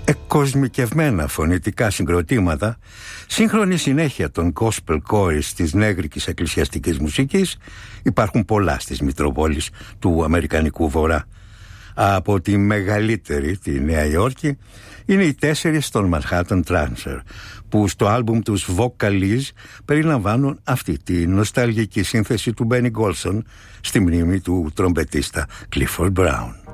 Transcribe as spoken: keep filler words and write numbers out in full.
εκκοσμικευμένα φωνητικά συγκροτήματα, σύγχρονη συνέχεια των gospel chorus της νέγρικης εκκλησιαστικής μουσικής, υπάρχουν πολλά στις Μητροπόλεις του Αμερικανικού Βορρά. Από τη μεγαλύτερη, τη Νέα Υόρκη, είναι οι τέσσερις των Manhattan Transfer, που στο άλμπουμ τους Vocalize περιλαμβάνουν αυτή τη νοσταλγική σύνθεση του Benny Golson στη μνήμη του τρομπετίστα Clifford Brown.